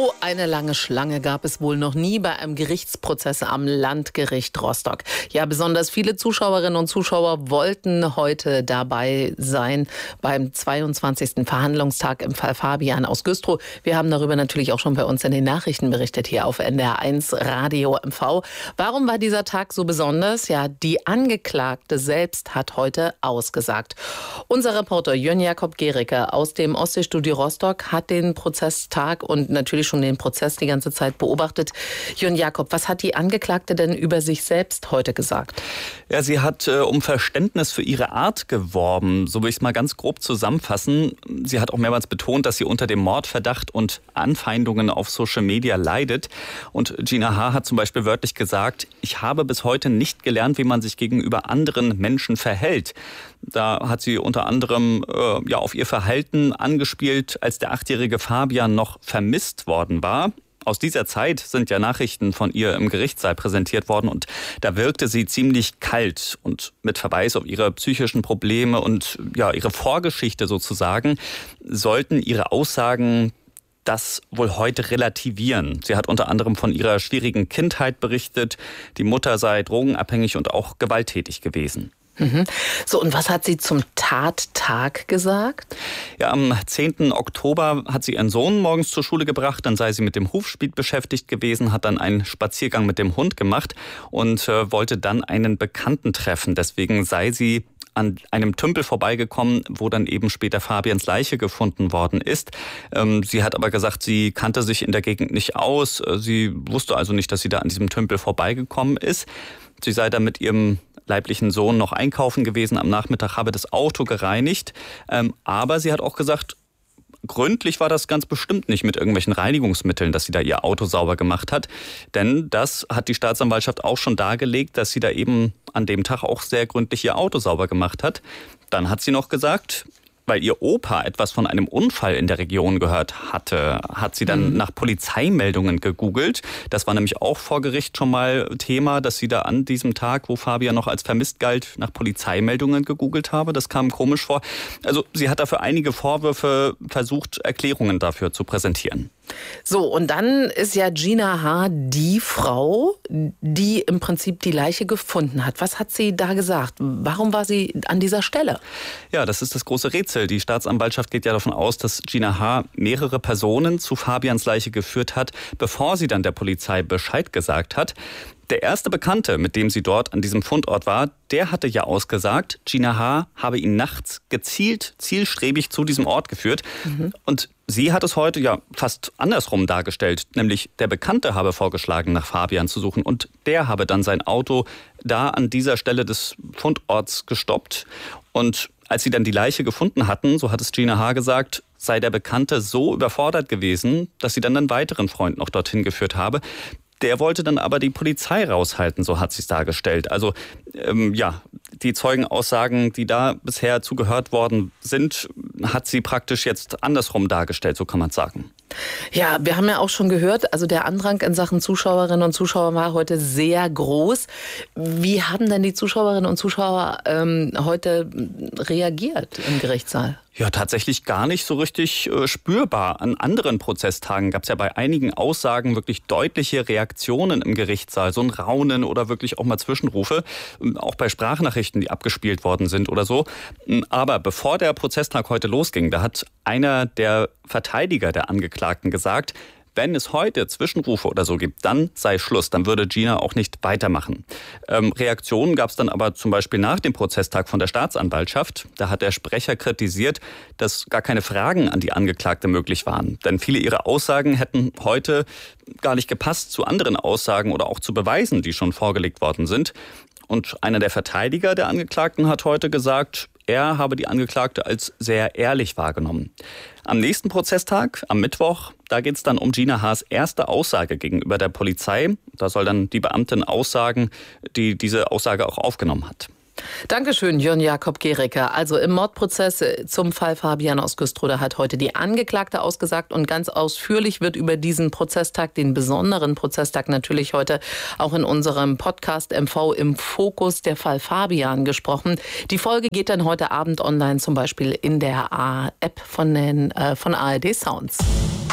So eine lange Schlange gab es wohl noch nie bei einem Gerichtsprozess am Landgericht Rostock. Ja, besonders viele Zuschauerinnen und Zuschauer wollten heute dabei sein beim 22. Verhandlungstag im Fall Fabian aus Güstrow. Wir haben darüber natürlich auch schon bei uns in den Nachrichten berichtet, hier auf NDR1 Radio MV. Warum war dieser Tag so besonders? Ja, die Angeklagte selbst hat heute ausgesagt. Unser Reporter Jörn Jakob Gericke aus dem Ostseestudio Rostock hat den Prozesstag und natürlich schon den Prozess die ganze Zeit beobachtet. Jörn Jakob, was hat die Angeklagte denn über sich selbst heute gesagt? Ja, sie hat um Verständnis für ihre Art geworben. So will ich es mal ganz grob zusammenfassen. Sie hat auch mehrmals betont, dass sie unter dem Mordverdacht und Anfeindungen auf Social Media leidet. Und Gina H. hat zum Beispiel wörtlich gesagt, ich habe bis heute nicht gelernt, wie man sich gegenüber anderen Menschen verhält. Da hat sie unter anderem auf ihr Verhalten angespielt, als der 8-jährige Fabian noch vermisst worden war. Aus dieser Zeit sind ja Nachrichten von ihr im Gerichtssaal präsentiert worden und da wirkte sie ziemlich kalt und mit Verweis auf ihre psychischen Probleme und ihre Vorgeschichte sozusagen, sollten ihre Aussagen das wohl heute relativieren. Sie hat unter anderem von ihrer schwierigen Kindheit berichtet, die Mutter sei drogenabhängig und auch gewalttätig gewesen. So, und was hat sie zum Tattag gesagt? Ja, am 10. Oktober hat sie ihren Sohn morgens zur Schule gebracht. Dann sei sie mit dem Hufspiel beschäftigt gewesen, hat dann einen Spaziergang mit dem Hund gemacht und wollte dann einen Bekannten treffen. Deswegen sei sie an einem Tümpel vorbeigekommen, wo dann eben später Fabians Leiche gefunden worden ist. Sie hat aber gesagt, sie kannte sich in der Gegend nicht aus. Sie wusste also nicht, dass sie da an diesem Tümpel vorbeigekommen ist. Sie sei dann mit ihrem leiblichen Sohn noch einkaufen gewesen. Am Nachmittag habe das Auto gereinigt. Aber sie hat auch gesagt, gründlich war das ganz bestimmt nicht mit irgendwelchen Reinigungsmitteln, dass sie da ihr Auto sauber gemacht hat. Denn das hat die Staatsanwaltschaft auch schon dargelegt, dass sie da eben an dem Tag auch sehr gründlich ihr Auto sauber gemacht hat. Dann hat sie noch gesagt, weil ihr Opa etwas von einem Unfall in der Region gehört hatte, hat sie dann nach Polizeimeldungen gegoogelt. Das war nämlich auch vor Gericht schon mal Thema, dass sie da an diesem Tag, wo Fabian noch als vermisst galt, nach Polizeimeldungen gegoogelt habe. Das kam komisch vor. Also sie hat dafür einige Vorwürfe versucht, Erklärungen dafür zu präsentieren. So, und dann ist ja Gina H. die Frau, die im Prinzip die Leiche gefunden hat. Was hat sie da gesagt? Warum war sie an dieser Stelle? Ja, das ist das große Rätsel. Die Staatsanwaltschaft geht ja davon aus, dass Gina H. mehrere Personen zu Fabians Leiche geführt hat, bevor sie dann der Polizei Bescheid gesagt hat. Der erste Bekannte, mit dem sie dort an diesem Fundort war, der hatte ja ausgesagt, Gina H. habe ihn nachts gezielt, zielstrebig zu diesem Ort geführt. Und sie hat es heute ja fast andersrum dargestellt, nämlich der Bekannte habe vorgeschlagen, nach Fabian zu suchen und der habe dann sein Auto da an dieser Stelle des Fundorts gestoppt. Und als sie dann die Leiche gefunden hatten, so hat es Gina H. gesagt, sei der Bekannte so überfordert gewesen, dass sie dann einen weiteren Freund noch dorthin geführt habe. Der wollte dann aber die Polizei raushalten, so hat sie es dargestellt. Also die Zeugenaussagen, die da bisher zugehört worden sind, hat sie praktisch jetzt andersrum dargestellt, so kann man sagen. Ja, wir haben ja auch schon gehört, also der Andrang in Sachen Zuschauerinnen und Zuschauer war heute sehr groß. Wie haben denn die Zuschauerinnen und Zuschauer heute reagiert im Gerichtssaal? Ja, tatsächlich gar nicht so richtig spürbar. An anderen Prozesstagen gab es ja bei einigen Aussagen wirklich deutliche Reaktionen im Gerichtssaal. So ein Raunen oder wirklich auch mal Zwischenrufe. Auch bei Sprachnachrichten, die abgespielt worden sind oder so. Aber bevor der Prozesstag heute losging, da hat einer der Verteidiger der Angeklagten gesagt, wenn es heute Zwischenrufe oder so gibt, dann sei Schluss. Dann würde Gina auch nicht weitermachen. Reaktionen gab es dann aber zum Beispiel nach dem Prozesstag von der Staatsanwaltschaft. Da hat der Sprecher kritisiert, dass gar keine Fragen an die Angeklagte möglich waren. Denn viele ihrer Aussagen hätten heute gar nicht gepasst zu anderen Aussagen oder auch zu Beweisen, die schon vorgelegt worden sind. Und einer der Verteidiger der Angeklagten hat heute gesagt, er habe die Angeklagte als sehr ehrlich wahrgenommen. Am nächsten Prozesstag, am Mittwoch, da geht es dann um Gina H.'s erste Aussage gegenüber der Polizei. Da soll dann die Beamtin aussagen, die diese Aussage auch aufgenommen hat. Dankeschön, Jörn Jakob Gericke. Also im Mordprozess zum Fall Fabian aus Güstrow, da hat heute die Angeklagte ausgesagt und ganz ausführlich wird über diesen Prozesstag, den besonderen Prozesstag natürlich heute auch in unserem Podcast MV im Fokus, der Fall Fabian, gesprochen. Die Folge geht dann heute Abend online, zum Beispiel in der App von ARD Sounds.